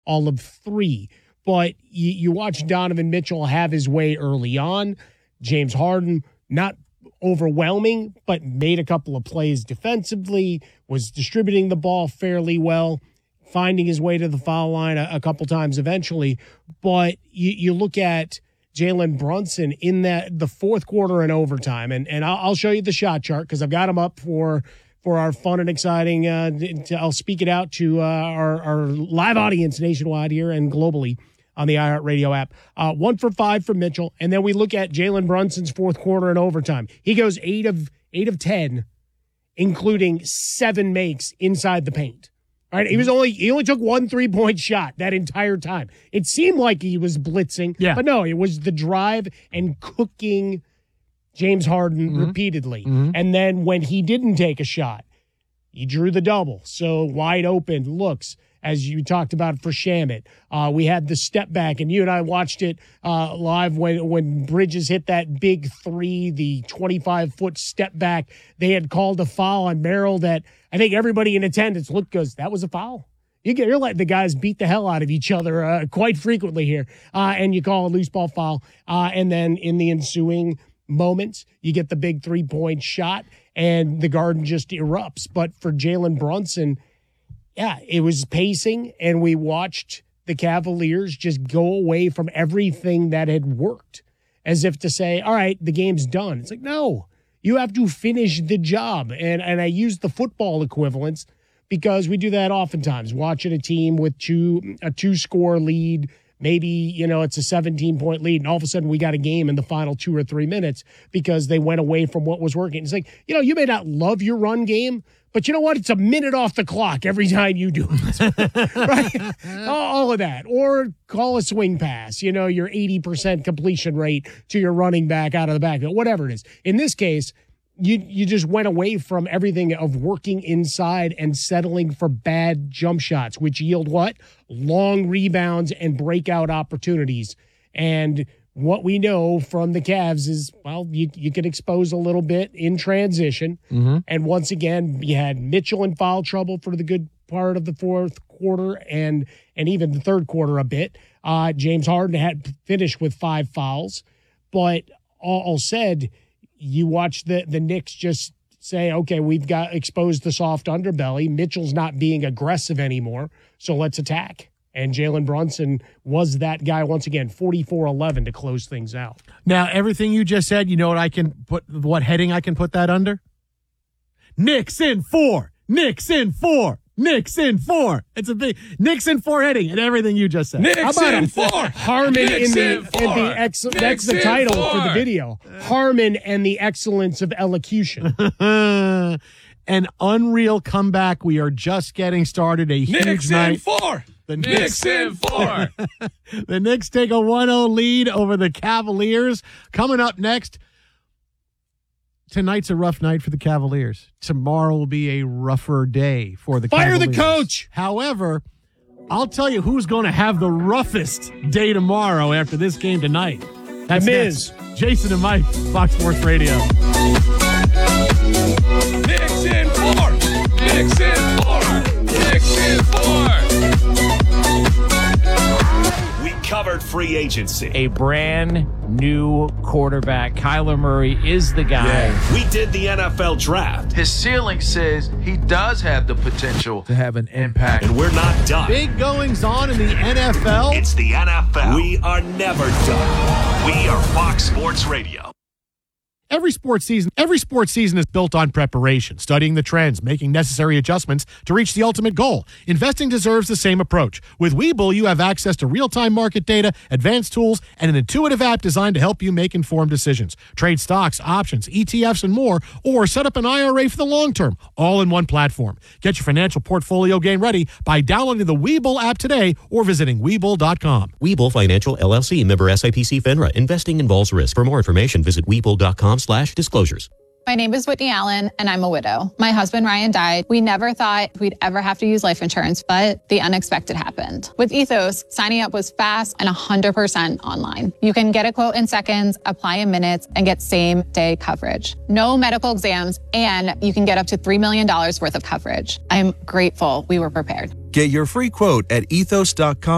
all of 3. But you watch Donovan Mitchell have his way early on. James Harden, not overwhelming, but made a couple of plays defensively, was distributing the ball fairly well, finding his way to the foul line a couple times eventually. But you look at Jalen Brunson in the fourth quarter and overtime, and I'll show you the shot chart because I've got them up for our fun and exciting. I'll speak it out to our live audience nationwide here and globally on the iHeartRadio app. 1 for 5 for Mitchell, and then we look at Jalen Brunson's fourth quarter and overtime. He goes 8 of 10, including 7 makes inside the paint. All right, he only took 1 3-point shot that entire time. It seemed like he was blitzing, but no, it was the drive and cooking James Harden repeatedly. And then when he didn't take a shot, he drew the double. So wide open looks, as you talked about for Shamet. We had the step back, and you and I watched it live when Bridges hit that big 3, the 25-foot step back. They had called a foul on Merrill that I think everybody in attendance looked, goes, that was a foul. You're letting the guys beat the hell out of each other quite frequently here, and you call a loose ball foul. And then in the ensuing moments, you get the big 3-point shot, and the Garden just erupts. But for Jalen Brunson, it was pacing, and we watched the Cavaliers just go away from everything that had worked as if to say, all right, the game's done. It's like, no, you have to finish the job. And I use the football equivalence because we do that oftentimes, watching a team with a 2-score lead. Maybe, it's a 17-point lead, and all of a sudden we got a game in the final 2 or 3 minutes because they went away from what was working. It's like, you may not love your run game, but you know what? It's a minute off the clock every time you do it, right? All of that. Or call a swing pass, your 80% completion rate to your running back out of the backfield, whatever it is. In this case, you just went away from everything of working inside and settling for bad jump shots, which yield what? Long rebounds and breakout opportunities. And what we know from the Cavs is, well, you could expose a little bit in transition. And once again, you had Mitchell in foul trouble for the good part of the fourth quarter and even the third quarter a bit. James Harden had finished with 5 fouls. But all said, you watch the Knicks just say, okay, we've got exposed the soft underbelly. Mitchell's not being aggressive anymore, so let's attack. And Jalen Brunson was that guy once again, 44-11 to close things out. Now, everything you just said, you know what heading I can put that under? Knicks in 4. Knicks in 4. Knicks in 4. It's a big Knicks in 4 heading and everything you just said. Knicks in 4. Harmon Knicks in the that's the title for the video. Harmon and the excellence of elocution. An unreal comeback. We are just getting started. A huge Knicks night. in 4. The Knicks in 4. The Knicks take a 1-0 lead over the Cavaliers. Coming up next, tonight's a rough night for the Cavaliers. Tomorrow will be a rougher day for the Cavaliers. Fire the coach! However, I'll tell you who's going to have the roughest day tomorrow after this game tonight. That's Miz. next. Jason and Mike, Fox Sports Radio. Knicks in 4. Knicks in 4. Knicks in 4. We covered free agency. A brand new quarterback. Kyler Murray is the guy. We did the NFL draft. His ceiling says he does have the potential to have an impact. And we're not done. Big goings on in the NFL. It's the NFL. We are never done. We are Fox Sports Radio. Every sports season is built on preparation, studying the trends, making necessary adjustments to reach the ultimate goal. Investing deserves the same approach. With Webull, you have access to real-time market data, advanced tools, and an intuitive app designed to help you make informed decisions. Trade stocks, options, ETFs, and more, or set up an IRA for the long term, all in one platform. Get your financial portfolio game ready by downloading the Webull app today or visiting Webull.com. Webull Financial LLC, member SIPC FINRA. Investing involves risk. For more information, visit Webull.com/disclosures. My name is Whitney Allen, and I'm a widow. My husband, Ryan, died. We never thought we'd ever have to use life insurance, but the unexpected happened. With Ethos, signing up was fast and 100% online. You can get a quote in seconds, apply in minutes, and get same-day coverage. No medical exams, and you can get up to $3 million worth of coverage. I'm grateful we were prepared. Get your free quote at ethos.com.